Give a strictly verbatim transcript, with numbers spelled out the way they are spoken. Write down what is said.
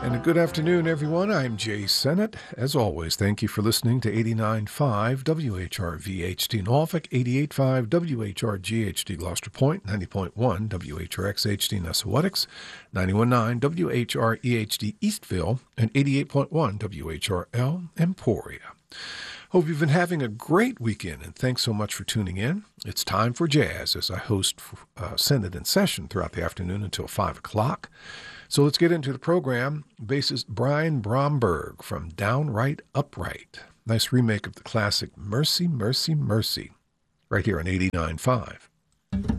And a good afternoon, everyone. I'm Jay Sennett. As always, thank you for listening to eighty-nine point five W H R V H D Norfolk, eighty-eight point five W H R G H D Gloucester Point, ninety point one W H R X H D Nessawatix, ninety-one point nine W H R E H D Eastville, and eighty-eight point one W H R L Emporia. Hope you've been having a great weekend, and thanks so much for tuning in. It's time for jazz as I host uh, Sennett in Session throughout the afternoon until five o'clock. So let's get into the program. Bassist Brian Bromberg from Downright Upright. Nice remake of the classic Mercy, Mercy, Mercy, right here on eighty-nine point five.